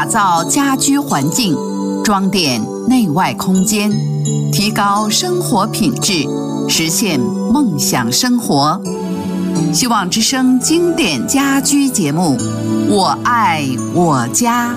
造家居环境，装点内外空间，提高生活品质，实现梦想生活。希望之声经典家居节目，我爱我家。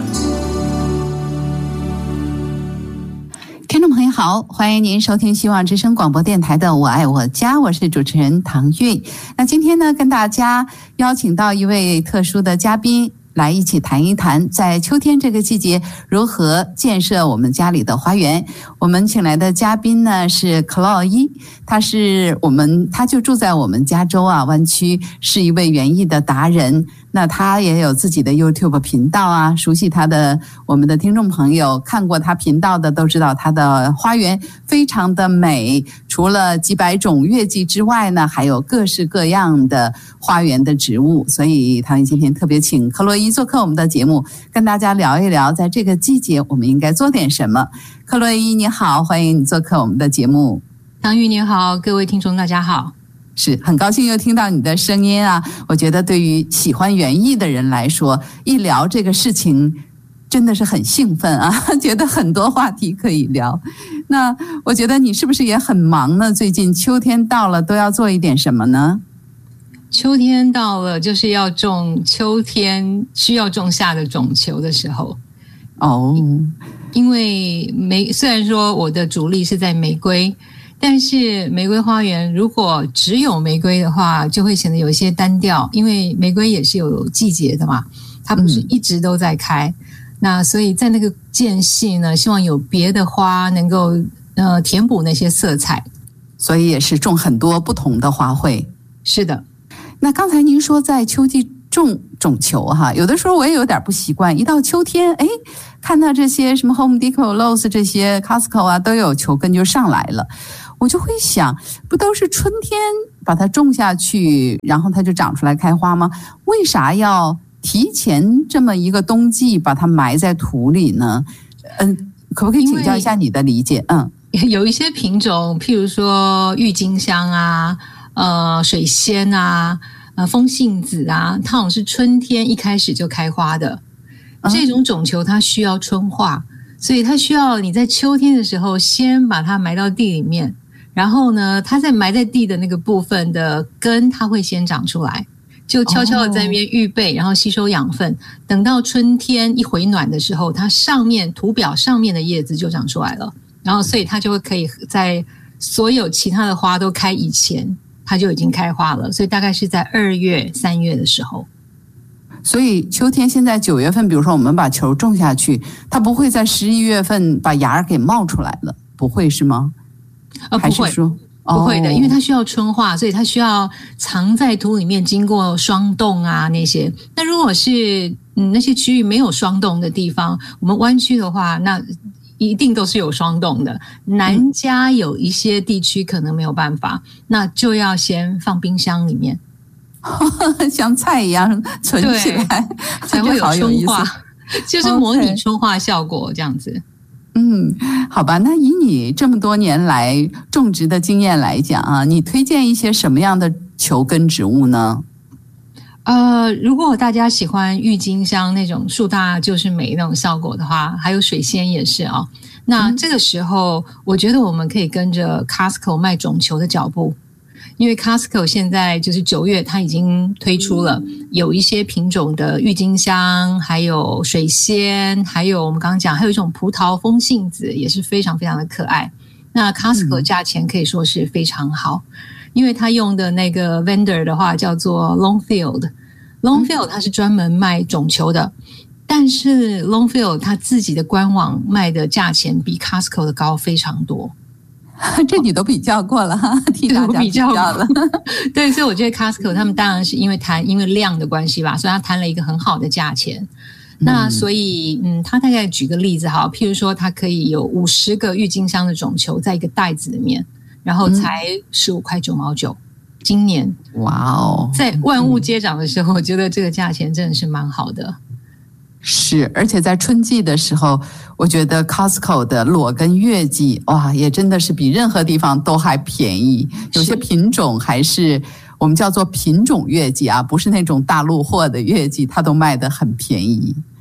听众朋友好，欢迎您收听希望之声广播电台的我爱我家，我是主持人唐韵。那今天呢，跟大家邀请到一位特殊的嘉宾来一起谈一谈在秋天这个季节如何建设我们家里的花园。我们请来的嘉宾呢是 Chloe， 他就住在我们加州湾区，是一位园艺的达人。那他也有自己的 YouTube 频道熟悉他的我们的听众朋友看过他频道的都知道他的花园非常的美，除了几百种月季之外呢，还有各式各样的花园的植物。所以他今天特别请克洛伊做客我们的节目，跟大家聊一聊在这个季节我们应该做点什么。克洛伊你好，欢迎你做客我们的节目。 唐玉你好，各位听众大家好。 是很高兴又听到你的声音我觉得对于喜欢园艺的人来说，一聊这个事情真的是很兴奋觉得很多话题可以聊。那我觉得你是不是也很忙呢？最近秋天到了，都要做一点什么呢？ 秋天到了，就是要种秋天需要种下的种球的时候因为虽然说我的主力是在玫瑰，但是玫瑰花园如果只有玫瑰的话，就会显得有一些单调，因为玫瑰也是有季节的嘛，它不是一直都在开。那所以在那个间隙呢，希望有别的花能够填补那些色彩， 所以也是种很多不同的花卉。 是的。 那刚才您说在秋季种种球有的时候我也有点不习惯，一到秋天看到这些什么 Home Depot、Lowe's 这些 Costco 都有球根就上来了，我就会想，不都是春天把它种下去，然后它就长出来开花吗？为啥要提前这么一个冬季把它埋在土里呢？可不可以请教一下你的理解？ 有一些品种，譬如说郁金香水仙风信子它好像是春天一开始就开花的。这种种球它需要春化，所以它需要你在秋天的时候先把它埋到地里面，然后呢，它在埋在地的那个部分的根，它会先长出来，就悄悄的在那边预备，然后吸收养分。等到春天一回暖的时候，它土表上面的叶子就长出来了，然后所以它就会可以在所有其他的花都开以前，它就已经开花了。所以大概是在2月、3月的时候。 所以秋天现在9月份，比如说我们把球种下去，它不会在11月份把芽给冒出来了，不会是吗？ 不会，不会的，因为它需要春化，所以它需要藏在土里面，经过霜冻那些。那如果是那些区域没有霜冻的地方，我们湾区的话，那一定都是有霜冻的。南加有一些地区可能没有办法，那就要先放冰箱里面。 像菜一样存起来才会有春化，就是模拟春化效果这样子。 好吧，那以你这么多年来种植的经验来讲你推荐一些什么样的球根植物呢？ 如果大家喜欢郁金香那种树大就是美那种效果的话，还有水仙也是那这个时候我觉得我们可以跟着 Costco 卖种球的脚步。因为 Costco 现在就是9月它已经推出了有一些品种的郁金香，还有水仙，还有我们刚刚讲还有一种葡萄风信子，也是非常非常的可爱。那 Costco 价钱可以说是非常好，因为它用的那个 vendor 的话叫做 Longfield 它是专门卖种球的，但是 Longfield 它自己的官网卖的价钱比 Costco 的高非常多。 这你都比较过了替大家比较了对，所以我觉得 Costco 他们当然是因为量的关系吧，所以他谈了一个很好的价钱。那所以他大概举个例子譬如说他可以有50个郁金香的种球在一个袋子里面，然后才15块9毛9。今年在万物皆涨的时候，我觉得这个价钱真的是蛮好的。 是，而且在春季的时候，我觉得 Costco 的裸根月季也真的是比任何地方都还便宜。有些品种还是我们叫做品种月季不是那种大陆货的月季，它都卖得很便宜。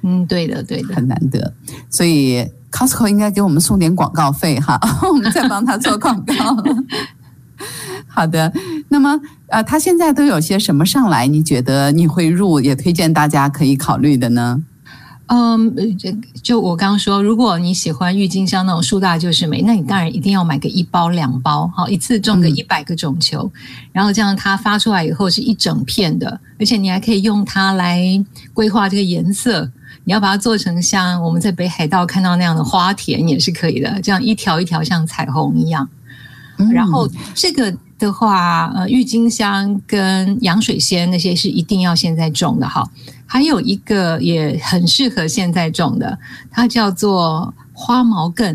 对的， 很难得。所以 Costco 应该给我们送点广告费哈，我们再帮他做广告。好的，那么他现在都有些什么上来？你觉得你会入，也推荐大家可以考虑的呢？ 就我刚刚说，如果你喜欢郁金香那种树大就是美，那你当然一定要买个1包2包，好，一次种个100个种球，然后这样它发出来以后是一整片的，而且你还可以用它来规划这个颜色。你要把它做成像我们在北海道看到那样的花田也是可以的，这样一条一条像彩虹一样。然后这个的话，郁金香跟洋水仙那些是一定要现在种的哈。还有一个也很适合现在种的，它叫做花毛茛。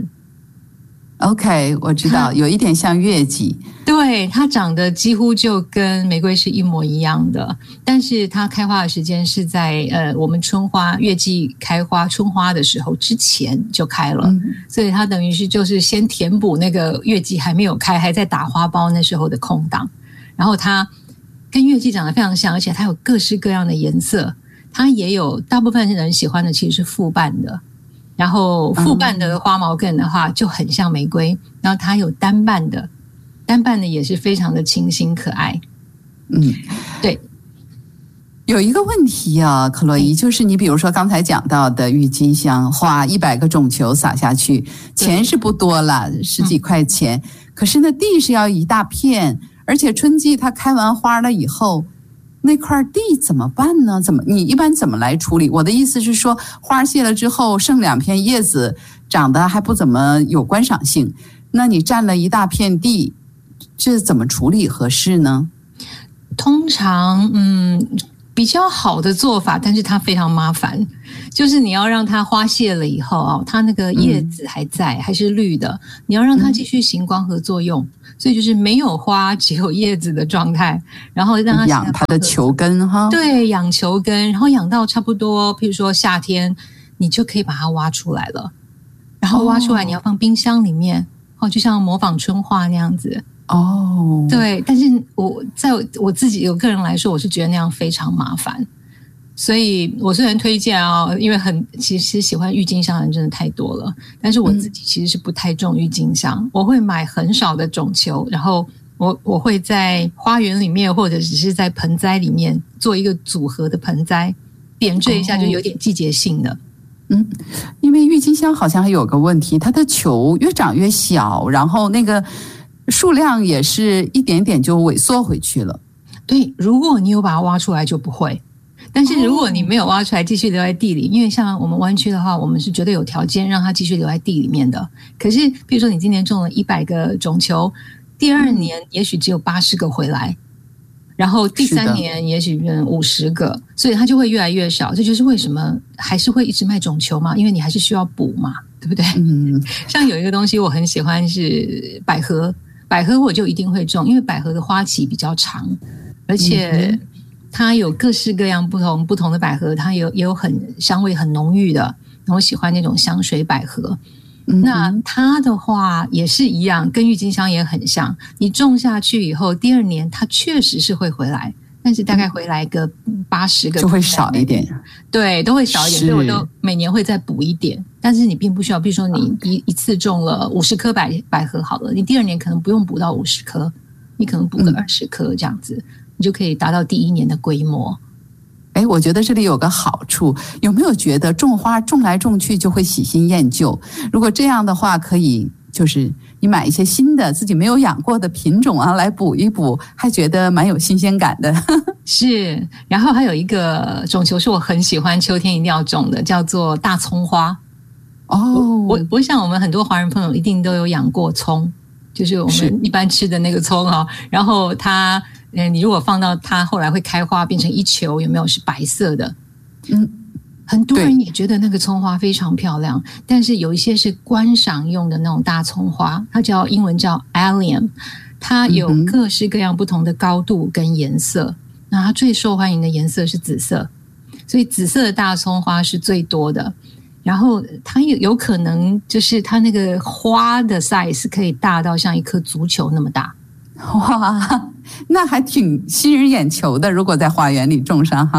OK， 我知道，有一点像月季。 对，它长得几乎就跟玫瑰是一模一样的，但是它开花的时间是在我们春花月季开花春花的时候之前就开了，所以它等于是就是先填补那个月季还没有开还在打花苞那时候的空档，然后它跟月季长得非常像，而且它有各式各样的颜色，它也有大部分人喜欢的其实是复瓣的，然后复瓣的花毛茛的话就很像玫瑰，然后它有单瓣的，单瓣的也是非常的清新可爱。对。 有一个问题啊，克洛伊，就是你比如说刚才讲到的郁金香，花100个种球撒下去，钱是不多了，10几块钱，可是呢地是要一大片，而且春季它开完花了以后，那块地怎么办呢？你一般怎么来处理？我的意思是说，花谢了之后剩2片叶子，长得还不怎么有观赏性，那你占了一大片地，这怎么处理合适呢？ 通常比较好的做法，但是它非常麻烦，就是你要让它花谢了以后它那个叶子还在，还是绿的，你要让它继续行光合作用，所以就是没有花只有叶子的状态，然后让它养它的球根哈。 对，养球根，然后养到差不多，譬如说夏天，你就可以把它挖出来了，然后挖出来你要放冰箱里面，就像模仿春花那样子。对，但是在我自己有个人来说，我是觉得那样非常麻烦，所以我虽然推荐因为其实喜欢郁金香的人真的太多了，但是我自己其实是不太种郁金香，我会买很少的种球，然后我会在花园里面或者只是在盆栽里面做一个组合的盆栽，点缀一下就有点季节性的。 因为郁金香好像还有个问题，它的球越长越小，然后那个数量也是一点点就萎缩回去了。 对，如果你有把它挖出来就不会，但是如果你没有挖出来继续留在地里，因为像我们湾区的话，我们是绝对有条件让它继续留在地里面的。可是比如说你今年种了100个种球，第2年也许只有80个回来，然后第3年也许变50个，所以它就会越来越少。这就是为什么还是会一直卖种球嘛，因为你还是需要补嘛，对不对？像有一个东西我很喜欢是百合，百合我就一定会种，因为百合的花期比较长，而且它有各式各样不同的百合，它也有很香味很浓郁的，然后我喜欢那种香水百合。那它的话也是一样，跟郁金香也很像，你种下去以后第2年它确实是会回来，但是大概回来个80个就会少一点。 对，都会少一点，所以我都每年会再补一点，但是你并不需要，比如说你一次种了50颗百合好了，你第2年可能不用补到50颗，你可能补个20颗这样子，你就可以达到第1年的规模。 我觉得这里有个好处，有没有觉得种花种来种去就会喜新厌旧？如果这样的话，可以就是你买一些新的自己没有养过的品种来补一补，还觉得蛮有新鲜感的。 是，然后还有一个种球是我很喜欢秋天一定要种的，叫做大葱花。我想我们很多华人朋友一定都有养过葱，就是我们一般吃的那个葱然后它你如果放到它后来会开花变成一球，有没有是白色的？很多人也觉得那个葱花非常漂亮，但是有一些是观赏用的那种大葱花，它英文叫 allium， 它有各式各样不同的高度跟颜色，那它最受欢迎的颜色是紫色，所以紫色的大葱花是最多的。然后它有可能就是它那个花的 size 可以大到像一颗足球那么大。哇， 那还挺吸人眼球的，如果在花园里种上哈。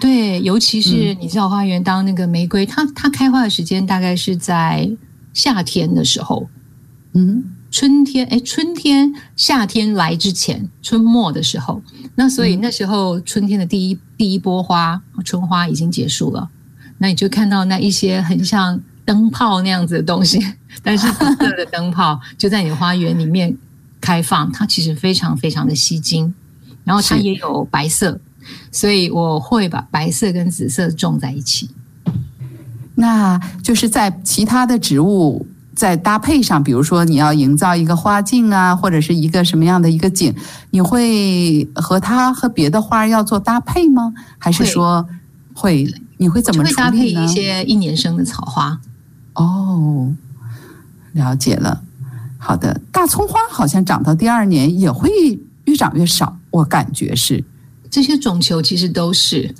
对，尤其是你知道花园当那个玫瑰，它开花的时间大概是在夏天的时候，春天夏天来之前，春末的时候，那所以那时候春天的第一波花，春花已经结束了，那你就看到那一些很像灯泡那样子的东西，但是紫色的灯泡就在你的花园里面开放，它其实非常非常的吸睛，然后它也有白色，所以我会把白色跟紫色种在一起。 那就是在其他的植物在搭配上，比如说你要营造一个花境啊，或者是一个什么样的一个景，你会和它和别的花要做搭配吗？还是说会？你会怎么处理呢？ 会搭配一些1年生的草花。 哦，了解了。好的，大葱花好像长到第2年也会越长越少，我感觉是。 这些种球其实都是。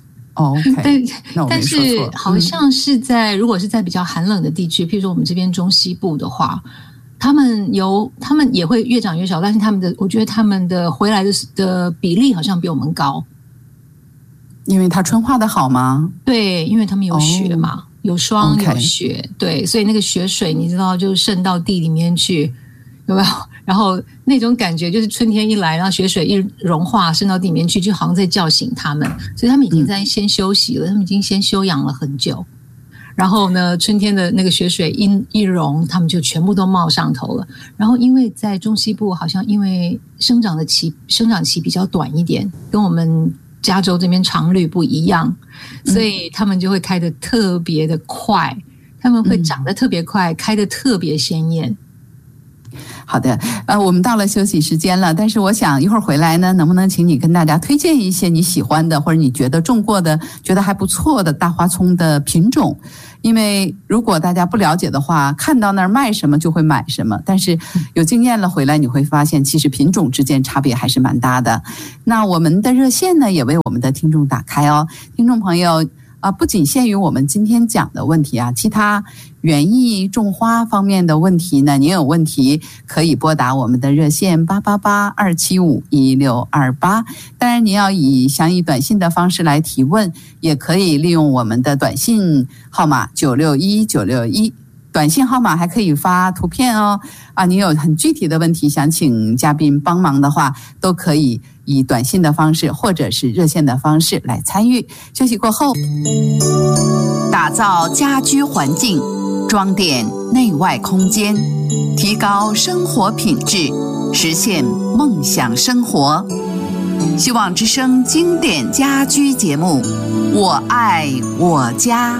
OK， 但是好像是如果是在比较寒冷的地区，譬如说我们这边中西部的话，他们也会越长越少，但是我觉得他们的回来的比例好像比我们高， 因为它春化的好吗？ 对，因为他们有雪嘛，有霜有雪，对，所以那个雪水你知道就渗到地里面去，有没有？然后那种感觉就是春天一来，然后雪水一融化渗到地里面去，就好像在叫醒他们，所以他们已经在先休息了，他们已经先休养了很久。然后呢，春天的那个雪水一融，他们就全部都冒上头了。然后因为在中西部，好像因为生长期比较短一点，跟我们加州这边常绿不一样，所以他们就会开得特别的快，他们会长得特别快，开得特别鲜艳。 好的，我们到了休息时间了，但是我想一会儿回来呢，能不能请你跟大家推荐一些你喜欢的或者你觉得种过的觉得还不错的大花葱的品种？因为如果大家不了解的话，看到那儿卖什么就会买什么，但是有经验了回来你会发现其实品种之间差别还是蛮大的。那我们的热线呢也为我们的听众打开哦，听众朋友不仅限于我们今天讲的问题啊，其他园艺种花方面的问题呢，您有问题可以拨打我们的热线888-275-1628。当然您要想以短信的方式来提问，也可以利用我们的短信号码961961，短信号码还可以发图片哦。你有很具体的问题想请嘉宾帮忙的话，都可以以短信的方式或者是热线的方式来参与。休息过后，打造家居环境，装点内外空间，提高生活品质，实现梦想生活。希望之声经典家居节目，我爱我家。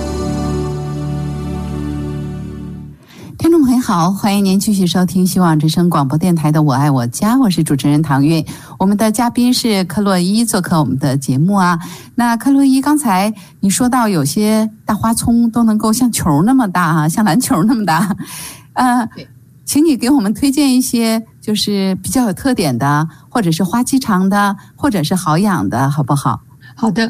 听众朋友好，欢迎您继续收听希望之声广播电台的我爱我家，我是主持人唐韵。我们的嘉宾是克洛伊做客我们的节目啊。那克洛伊，刚才你说到有些大花葱都能够像球那么大啊，像篮球那么大，请你给我们推荐一些就是比较有特点的，或者是花期长的，或者是好养的，好不好？ 好的，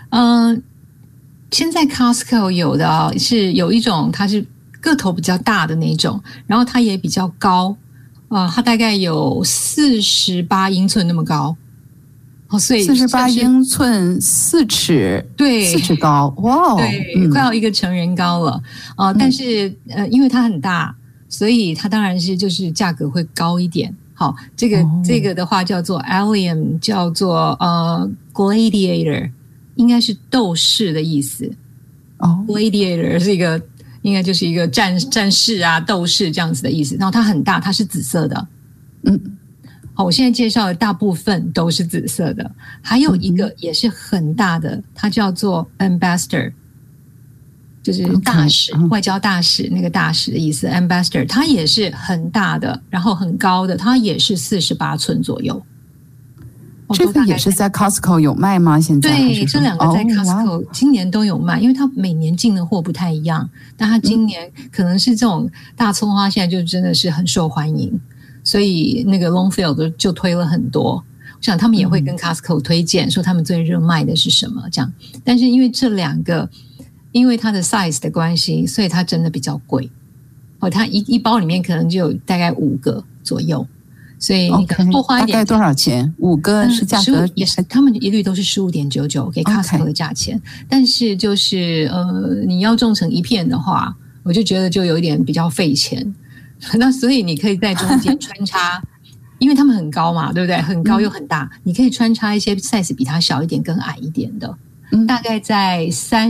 现在 Costco 有的是有一种它是个头比较大的那种，然后它也比较高，它大概有48英寸那么高，所以 48英寸4尺， 对 ，4尺高，哇， 对，快要一个成人高了，但是因为它很大，所以它当然是就是价格会高一点。好，这个的话叫做 Allium， 叫做Gladiator， 应该是斗士的意思。Gladiator 是一个应该就是一个战士啊，斗士这样子的意思。然后它很大，它是紫色的。好，我现在介绍的大部分都是紫色的，还有一个也是很大的，它叫做 Ambassador， 就是大使，外交大使那个大使的意思。Ambassador 它也是很大的，然后很高的，它也是48寸左右。 这个也是在 Costco 有卖吗？现在对，这两个在 Costco 今年都有卖，因为它每年进的货不太一样，但它今年可能是这种大葱花现在就真的是很受欢迎，所以那个 Longfield 就推了很多。我想他们也会跟 Costco 推荐说他们最热卖的是什么这样，但是因为这两个因为它的 size 的关系，所以它真的比较贵。它一包里面可能就有大概5个左右。 所以你可能多花一点。 大概多少钱？5个是价格也是，他们一律都是15.99给 Costco 的价钱。但是就是你要种成一片的话，我就觉得就有一点比较费钱。那所以你可以在中间穿插，因为他们很高嘛，对不对？很高又很大，你可以穿插一些 size 比它小一点、更矮一点的。大概在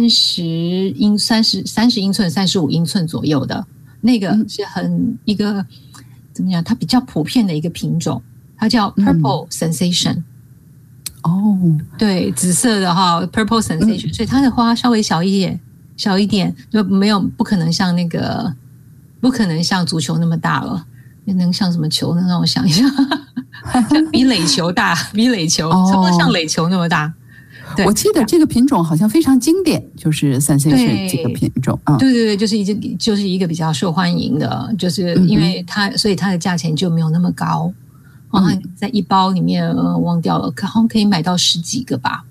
30英寸、35英寸左右的那个是很一个怎么讲？它比较普遍的一个品种，它叫 Purple Sensation。对，紫色的哈 ，Purple Sensation，所以它的花稍微小一点，就不可能像足球那么大了，能像什么球呢？让我想一下，像比垒球大，差不多像垒球那么大。 我记得这个品种好像非常经典，就是 Sensation 这个品种。 对，就是一个比较受欢迎的，就是因为所以它的价钱就没有那么高。在一包里面，忘掉了，好像可以买到10几个吧。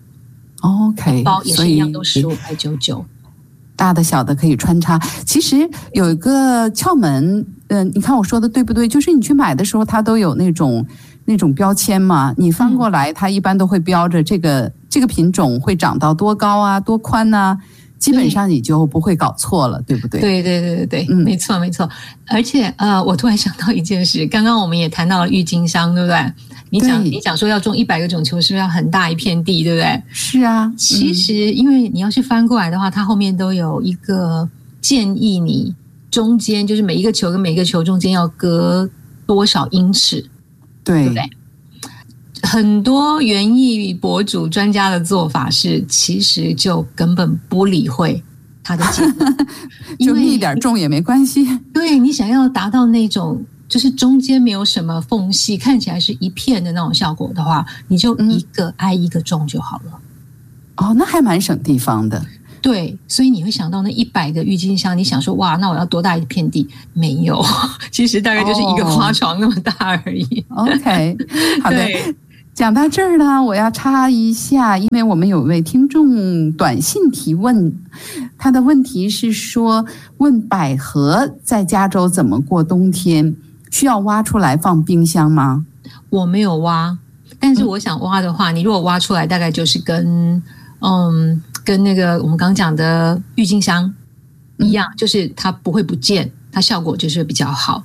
OK， 一包也是一样，都15.99。 大的小的可以穿插。其实有一个窍门，你看我说的对不对？就是你去买的时候，它都有那种标签嘛，你翻过来，它一般都会标着这个品种会长到多高啊，多宽啊，基本上你就不会搞错了，对不对？ 对，没错。而且我突然想到一件事，刚刚我们也谈到了郁金香，对不对？你讲说要种100个种球，是不是要很大一片地，对不对？ 是啊。 其实因为你要是翻过来的话，它后面都有一个建议你中间就是每一个球跟每一个球中间要隔多少英尺，对不对？很多园艺博主专家的做法是，其实就根本不理会他的建议， 就密一点种也没关系。 对，你想要达到那种就是中间没有什么缝隙，看起来是一片的那种效果的话，你就一个挨一个种就好了。 那还蛮省地方的。 对，所以你会想到那100个郁金香，你想说哇，那我要多大一片地？没有，其实大概就是一个花床那么大而已。 OK， 好的。讲到这儿呢，我要插一下，因为我们有位听众短信提问，他的问题是说，问百合在加州怎么过冬天，需要挖出来放冰箱吗？ 我没有挖，但是我想挖的话，你如果挖出来，大概就是跟那个我们刚刚讲的郁金香一样，就是它不会不见，它效果就是比较好。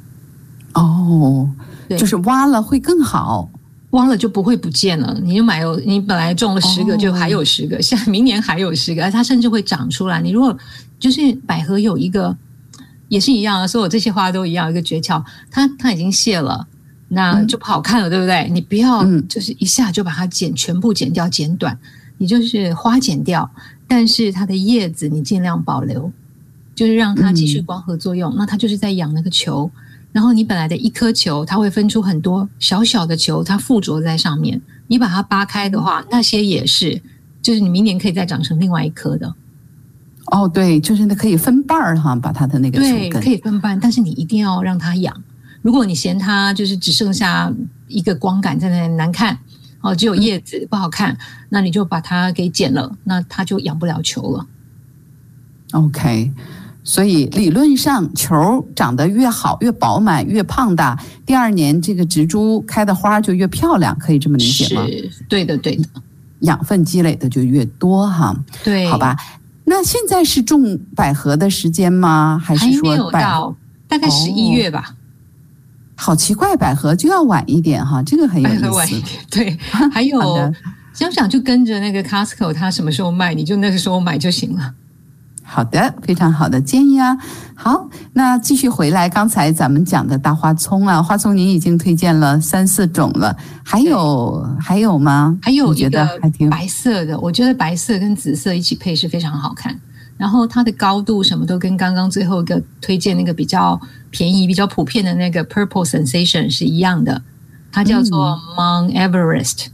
就是挖了会更好。挖了就不会不见了，你本来种了10个，就还有10个，像明年还有10个，它甚至会长出来。你如果就是百合有一个也是一样的，所有这些花都一样，一个诀窍，它已经谢了，那就不好看了，对不对？你不要就是一下就把它全部剪掉，剪短，你就是花剪掉，但是它的叶子你尽量保留，就是让它继续光合作用，那它就是在养那个球。然后你本来的一颗球，它会分出很多小小的球，它附着在上面。你把它扒开的话，那些也是，就是你明年可以再长成另外一颗的。 对，就是可以分瓣哈，把它的那个树根。 对，可以分瓣，但是你一定要让它养。如果你嫌它就是只剩下一个光感在那里难看，只有叶子不好看，那你就把它给剪了，那它就养不了球了。 OK。所以理论上球长得越好越饱满越胖大，第2年这个植株开的花就越漂亮，可以这么理解吗？ 是，对的。 养分积累的就越多哈。 对， 好吧。那现在是种百合的时间吗？还是说还没有到，大概11月吧。 好奇怪，百合就要晚一点哈，这个很有意思。 百合晚一点，对。还有想就跟着那个 Costco 它什么时候卖，你就那个时候买就行了。 好的，非常好的建议啊。好，那继续回来，刚才咱们讲的大花葱啊，花葱您已经推荐了3、4种了，还有吗？ 还有一个白色的，我觉得白色跟紫色一起配是非常好看，然后它的高度什么都跟刚刚最后一个推荐那个比较便宜比较普遍的那个 Purple Sensation 是一样的，它叫做 Mount Everest。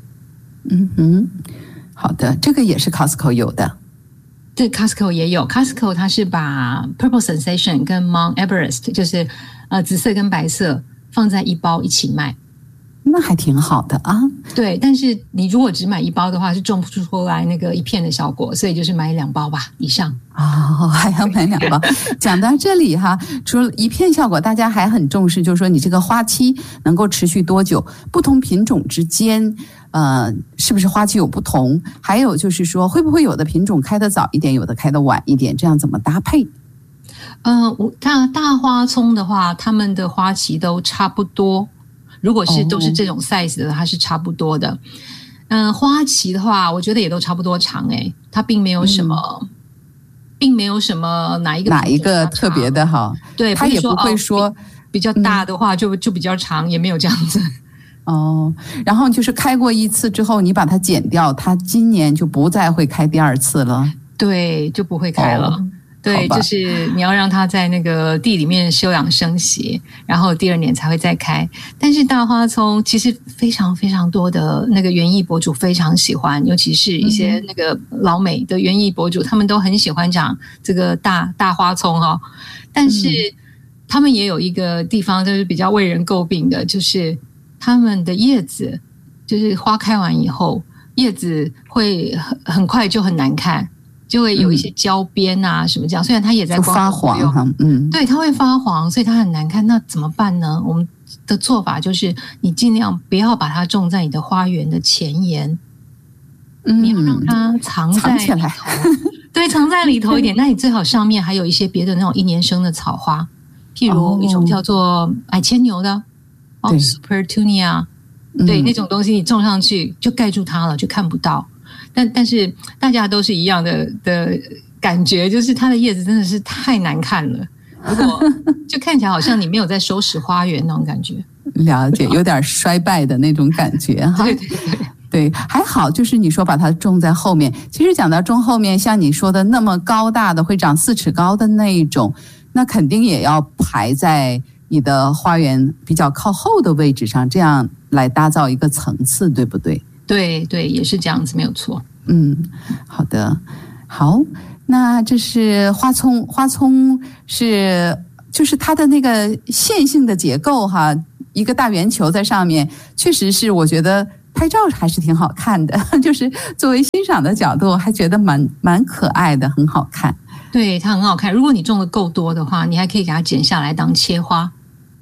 好的，这个也是 Costco 有的。 对 ，Costco 也有。Costco 它是把 Purple Sensation 跟 Mount Everest， 就是紫色跟白色放在一包一起卖。 那还挺好的啊。 对，但是你如果只买1包的话，是种不出来那个1片的效果，所以就是买2包吧以上。 还要买2包。讲到这里哈，除了1片效果，大家还很重视，就是说你这个花期能够持续多久，不同品种之间是不是花期有不同，还有就是说会不会有的品种开得早一点，有的开得晚一点，这样怎么搭配？ 大花葱的话，它们的花期都差不多。如果是都是这种 size 的，它是差不多的。花期的话，我觉得也都差不多长它并没有什么，并没有什么哪一个特别的哈。 对， 它也不会说比较大的话就比较长，也没有这样子。 然后就是开过1次之后，你把它剪掉，它今年就不再会开第2次了。 对，就不会开了。对，就是你要让它在那个地里面休养生息，然后第2年才会再开。但是大花葱其实非常非常多的那个园艺博主非常喜欢，尤其是一些那个老美的园艺博主，他们都很喜欢长这个大花葱哈。但是他们也有一个地方就是比较为人诟病的，就是他们的叶子，就是花开完以后，叶子会很快就很难看。就会有一些焦边啊什么这样，虽然它也在光发黄， 对，它会发黄，所以它很难看。那怎么办呢？我们的做法就是你尽量不要把它种在你的花园的前沿，你要让它藏起来，对，藏在里头一点。那你最好上面还有一些别的那种1年生的草花，譬如一种叫做矮牵牛的，Supertunia，对，那种东西你种上去就盖住它了，就看不到。但是大家都是一样的感觉，就是它的叶子真的是太难看了，如果就看起来好像你没有在收拾花园那种感觉。 了解，有点衰败的那种感觉哈。对，还好就是你说把它种在后面。其实讲到种后面，像你说的那么高大的，会长4尺高的那一种，那肯定也要排在你的花园比较靠后的位置上，这样来搭造一个层次，对不对？ 对对，也是这样子，没有错。 好的，好，那这是花葱，花葱就是它的那个线性的结构哈，一个大圆球在上面，确实是我觉得拍照还是挺好看的，就是作为欣赏的角度，还觉得蛮可爱的，很好看。 对，它很好看。如果你种的够多的话，你还可以给它剪下来当切花。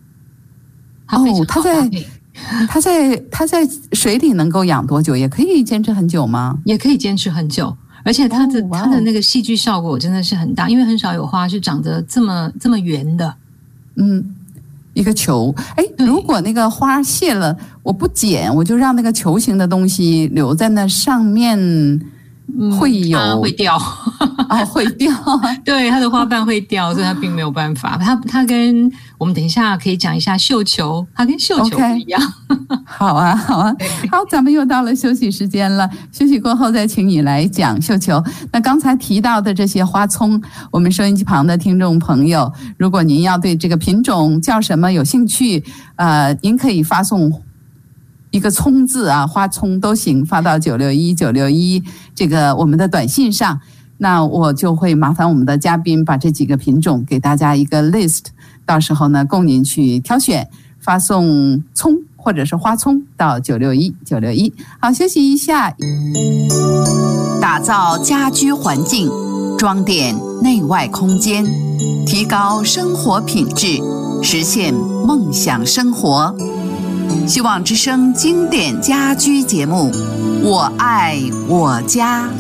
它在水里能够养多久？也可以坚持很久吗？ 也可以坚持很久，而且它的那个戏剧效果真的是很大，因为很少有花是长得这么圆的。 一个球。如果那个花谢了，我不剪，我就让那个球形的东西留在那上面，它会掉。 会掉。 对，它的花瓣会掉，所以它并没有办法。它跟我们等一下可以讲一下绣球，它跟绣球不一样。 好啊，好，咱们又到了休息时间了。休息过后再请你来讲绣球。那刚才提到的这些花葱，我们收音机旁的听众朋友，如果您要对这个品种叫什么有兴趣，您可以发送一个葱字啊，花葱都行，发到961这个我们的短信上。那我就会麻烦我们的嘉宾把这几个品种给大家一个 list， 到时候呢供您去挑选，发送葱或者是花葱到961。好，休息一下。打造家居环境，装点内外空间，提高生活品质，实现梦想生活。希望之声经典家居节目，我爱我家。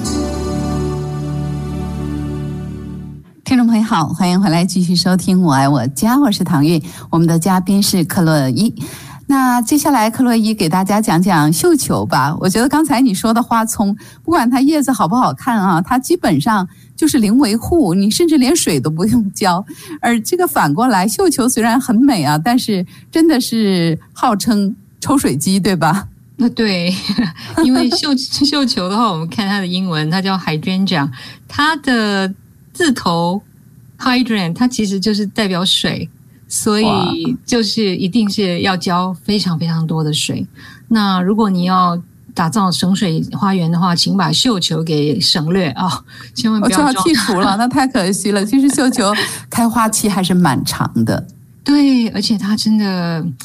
听众朋友好，欢迎回来继续收听我爱我家，我是唐韵，我们的嘉宾是克洛伊。那接下来克洛伊给大家讲讲绣球吧。我觉得刚才你说的花葱，不管它叶子好不好看啊，它基本上就是零维护，你甚至连水都不用浇。而这个反过来，绣球虽然很美啊，但是真的是号称抽水机，对吧？ 对，因为绣球的话，我们看它的英文，它叫 hydrangea， 它的字头 hydrant 它其实就是代表水，所以就是一定是要浇非常非常多的水。那如果你要打造省水花园的话，请把绣球给省略千万不要装。我就要剔除了，那太可惜了。其实绣球开花期还是蛮长的。 对，而且它真的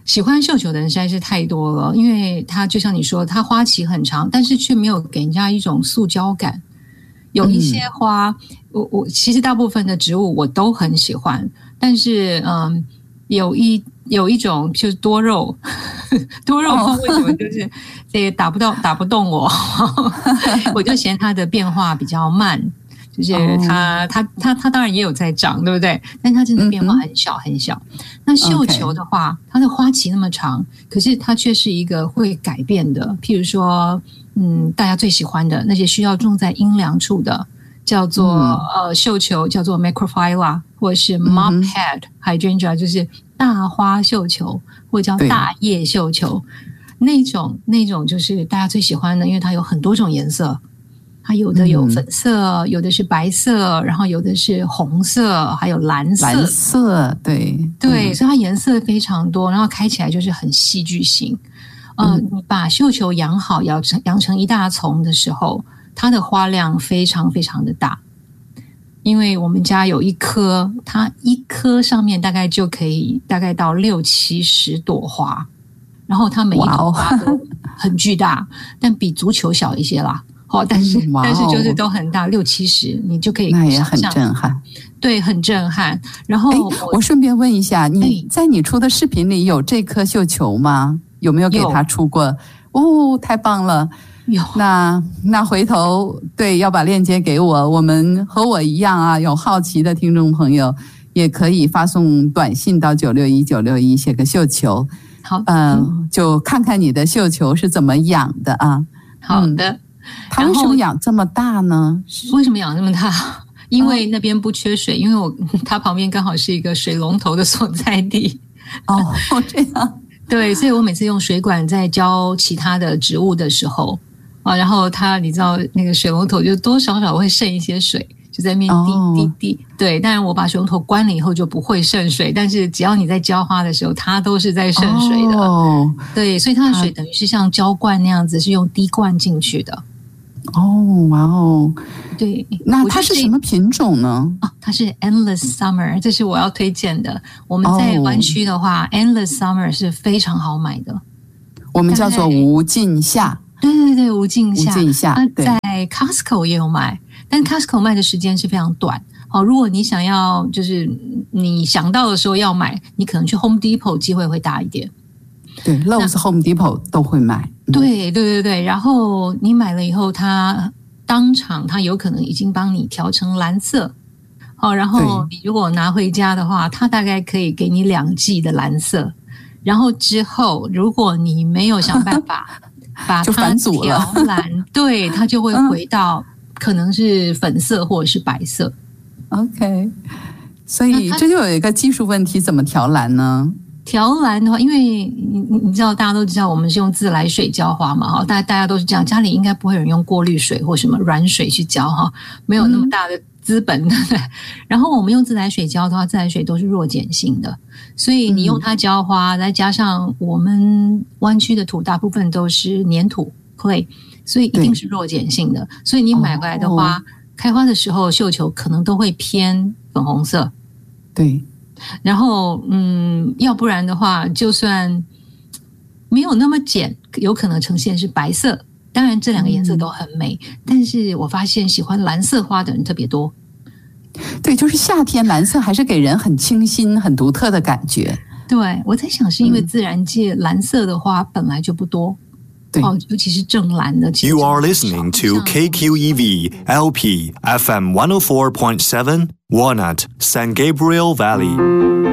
喜欢绣球的人实在是太多了，因为它就像你说，它花期很长，但是却没有给人家一种塑胶感。有一些花，我其实大部分的植物我都很喜欢，但是有一种就是多肉，多肉花为什么就是这个打不动我，我就嫌它的变化比较慢。就是它当然也有在长，对不对？但它真的变化很小很小。那绣球的话，它的花期那么长，可是它却是一个会改变的。譬如说，大家最喜欢的那些需要种在阴凉处的，叫做绣球，叫做 Macrophylla， 或者是 Mophead Hydrangea， 就是大花绣球，或者叫大叶绣球。那种就是大家最喜欢的，因为它有很多种颜色。它有的有粉色，有的是白色，然后有的是红色，还有蓝色。 蓝色，对， 所以它颜色非常多，然后开起来就是很戏剧性。你把绣球养好，养成一大丛的时候，它的花量非常非常的大。因为我们家有一棵，它一棵上面大概就可以大概到60-70朵花，然后它每一朵花都很巨大，但比足球小一些啦。但是就是都很大，60-70，你就可以那也很震撼， 对，很震撼。然后我顺便问一下，你在你出的视频里有这颗绣球吗？有没有给他出过？太棒了！ 有。 那回头要把链接给我，我们和我一样啊，有好奇的听众朋友也可以发送短信到961-961，写个绣球。 好， 就看看你的绣球是怎么养的啊。 好的。 它为什么养这么大呢？ 为什么养这么大？因为那边不缺水，因为它旁边刚好是一个水龙头的所在地。这样。对，所以我每次用水管在浇其他的植物的时候然后你知道那个水龙头就多少会渗一些水，就在那边滴。对，当然我把水龙头关了以后就不会渗水，但是只要你在浇花的时候，它都是在渗水的。对，所以它的水等于是像浇灌那样子，是用滴灌进去的。对， 那它是什么品种呢？ 它是 Endless Summer， 这是我要推荐的。我们在湾区的话，Endless Summer 是非常好买的。 我们叫做无尽夏。 对，无尽夏。在 Costco 也有卖，但 Costco 卖的时间是非常短。如果你想要，就是你想到的时候要买，你可能去 Home Depot 机会会大一点。 对 ，Lowe's Home Depot 都会买。 对，然后你买了以后，它当场它有可能已经帮你调成蓝色。然后你如果拿回家的话，它大概可以给你2季的蓝色。然后之后，如果你没有想办法把它调蓝，对，它就会回到可能是粉色或者是白色。 OK， 所以这就有一个技术问题，怎么调蓝呢？ 调蓝的话，因为你知道，大家都知道我们是用自来水浇花嘛，大家都是这样，家里应该不会有人用过滤水或什么软水去浇没有那么大的资本。然后我们用自来水浇的话，自来水都是弱碱性的，所以你用它浇花，再加上我们湾区的土大部分都是粘土 clay， 所以一定是弱碱性的，所以你买回来的花开花的时候，绣球可能都会偏粉红色。 对。 然后要不然的话，就算没有那么碱，有可能呈现是白色。当然这2个颜色都很美，但是我发现喜欢蓝色花的人特别多。 对，就是夏天蓝色还是给人很清新很独特的感觉。 对，我在想是因为自然界蓝色的花本来就不多。 对， 尤其是正蓝的。 You are listening to KQEV LP FM 104.7 Walnut, San Gabriel Valley.